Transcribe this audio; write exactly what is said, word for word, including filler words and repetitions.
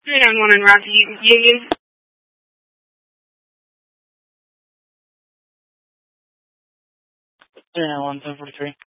three nine one in Rocky Union. three nine one, seven forty-three.